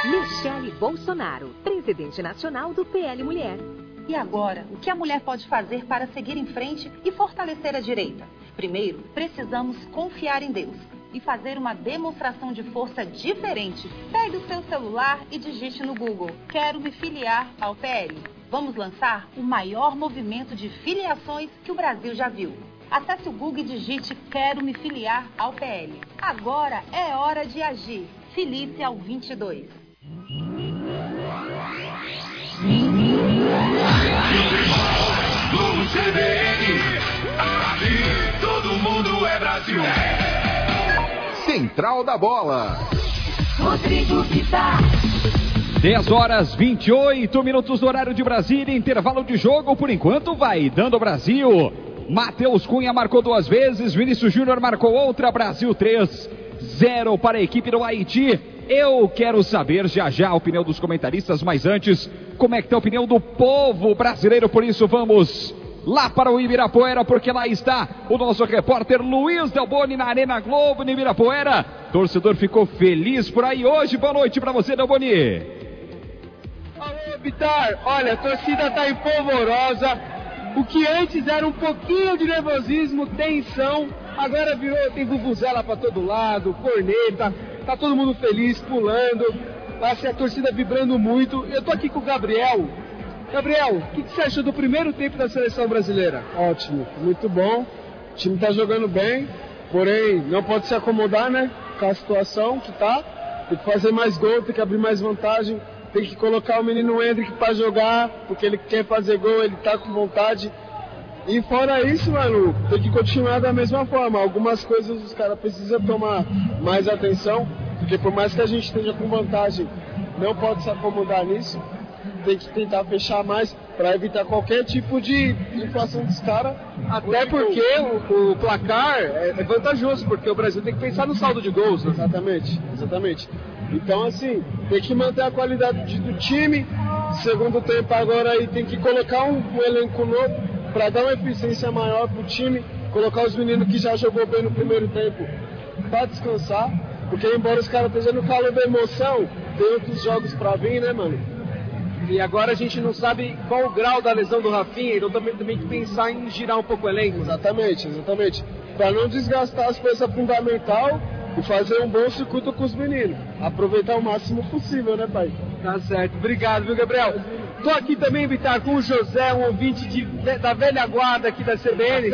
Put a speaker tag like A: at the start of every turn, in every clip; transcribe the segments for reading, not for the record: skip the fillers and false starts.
A: Michele Bolsonaro, presidente nacional do PL Mulher.
B: E agora, o que a mulher pode fazer para seguir em frente e fortalecer a direita? Primeiro, precisamos confiar em Deus e fazer uma demonstração de força diferente. Pegue o seu celular e digite no Google: quero me filiar ao PL. Vamos lançar o maior movimento de filiações que o Brasil já viu. Acesse o Google e digite: quero me filiar ao PL. Agora é hora de agir. Filie-se ao 22.
C: Do CBN, aqui todo mundo é Brasil.
D: Central da Bola.
A: Rodrigo Vitar.
E: 10 horas 28 minutos do horário de Brasília, intervalo de jogo, por enquanto vai dando Brasil. Matheus Cunha marcou 2 vezes, Vinícius Júnior marcou outra, Brasil 3-0 para a equipe do Haiti. Eu quero saber já a opinião dos comentaristas, mas antes, como é que está a opinião do povo brasileiro? Por isso vamos lá para o Ibirapuera, porque lá está o nosso repórter Luiz Delboni na Arena Globo, no Ibirapuera. Torcedor ficou feliz por aí hoje. Boa noite para você, Delboni.
F: Alô, Vitar. Olha, a torcida está empolvorosa. O que antes era um pouquinho de nervosismo, tensão, agora virou, tem vuvuzela para todo lado, corneta, tá todo mundo feliz, pulando, a torcida vibrando muito. Eu tô aqui com o Gabriel. Gabriel, o que você achou do primeiro tempo da seleção brasileira?
G: Ótimo, muito bom. O time tá jogando bem, porém não pode se acomodar, né? Com a situação que tá. Tem que fazer mais gol, tem que abrir mais vantagem. Tem que colocar o menino Hendrick pra jogar, porque ele quer fazer gol, ele tá com vontade. E fora isso, mano, tem que continuar da mesma forma. Algumas coisas os caras precisam tomar mais atenção, porque por mais que a gente esteja com vantagem, não pode se acomodar nisso. Tem que tentar fechar mais para evitar qualquer tipo de inflação dos caras.
F: Até porque o placar é vantajoso, porque o Brasil tem que pensar no saldo de gols, né?
G: Exatamente. Então, assim, tem que manter a qualidade do time. Segundo tempo agora aí tem que colocar um elenco novo para dar uma eficiência maior pro time. Colocar os meninos que já jogou bem no primeiro tempo para descansar. Porque embora os caras estejam no calor da emoção, tem outros jogos para vir, né, mano?
F: E agora a gente não sabe qual o grau da lesão do Rafinha, então também tem que pensar em girar um pouco o elenco.
G: Exatamente. Para não desgastar as peças fundamentais e fazer um bom circuito com os meninos. Aproveitar o máximo possível, né, pai?
F: Tá certo. Obrigado, viu, Gabriel? Tô aqui também, Vitar, com o José, um ouvinte da velha guarda aqui da CBN.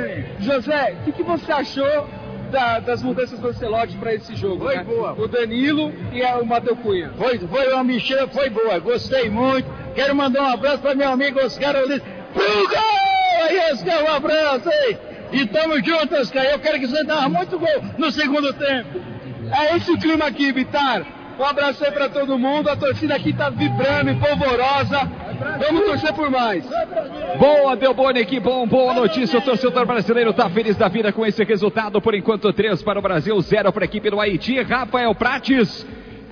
F: José, o que você achou das mudanças do Ancelotti para esse jogo?
H: Foi
F: né?
H: boa.
F: O Danilo e o Matheus Cunha.
H: Foi uma mexida, foi boa. Gostei muito. Quero mandar um abraço para meu amigo Oscar Ulisses. Pro gol! Aí, Oscar, um abraço aí. E tamo junto, Oscar. Eu quero que você dê muito gol no segundo tempo.
F: É esse o clima aqui, Vitar. Um abraço aí pra todo mundo. A torcida aqui tá vibrando e polvorosa. Vamos torcer por mais.
E: Boa, Delboni, que bom, boa notícia. O torcedor brasileiro tá feliz da vida com esse resultado. Por enquanto, 3 para o Brasil, 0 para a equipe do Haiti. Rafael Prates,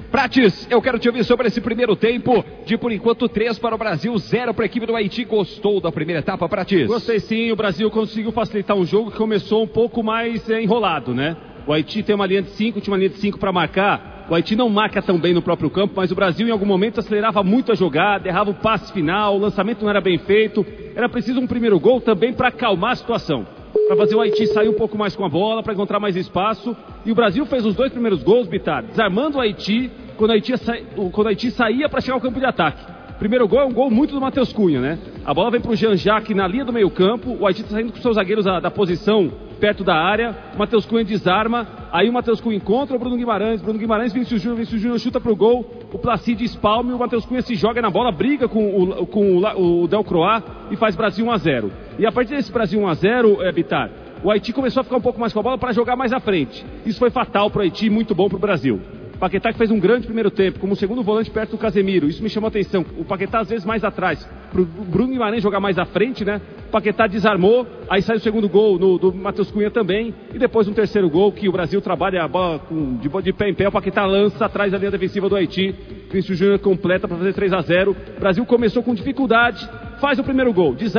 E: eu quero te ouvir sobre esse primeiro tempo. De por enquanto, 3 para o Brasil, 0 para a equipe do Haiti. Gostou da primeira etapa, Prates?
I: Gostei sim, o Brasil conseguiu facilitar um jogo que começou um pouco mais enrolado, né? O Haiti tem uma linha de 5, tinha uma linha de 5 para marcar. O Haiti não marca tão bem no próprio campo, mas o Brasil em algum momento acelerava muito a jogada, errava o passe final, o lançamento não era bem feito. Era preciso um primeiro gol também para acalmar a situação, para fazer o Haiti sair um pouco mais com a bola, para encontrar mais espaço. E o Brasil fez os 2 primeiros gols, Bitar, desarmando o Haiti quando o Haiti saía para chegar ao campo de ataque. Primeiro gol é um gol muito do Matheus Cunha, né? A bola vem pro Jean-Jacques na linha do meio campo, o Haiti está saindo com seus zagueiros da posição perto da área, o Matheus Cunha desarma, aí o Matheus Cunha encontra o Bruno Guimarães, Vinícius Júnior chuta pro gol, o Placide espalma e o Matheus Cunha se joga na bola, briga com o Delcroix e faz Brasil 1-0. E a partir desse Brasil 1-0, Bitar, o Haiti começou a ficar um pouco mais com a bola para jogar mais à frente. Isso foi fatal pro Haiti, muito bom pro Brasil. Paquetá que fez um grande primeiro tempo, como segundo volante perto do Casemiro. Isso me chamou a atenção. O Paquetá às vezes mais atrás, pro Bruno Guimarães jogar mais à frente, né? O Paquetá desarmou, aí sai o segundo gol do Matheus Cunha também. E depois um terceiro gol que o Brasil trabalha a bola de pé em pé. O Paquetá lança atrás da linha defensiva do Haiti. Vinícius Júnior completa para fazer 3-0. O Brasil começou com dificuldade, faz o primeiro gol.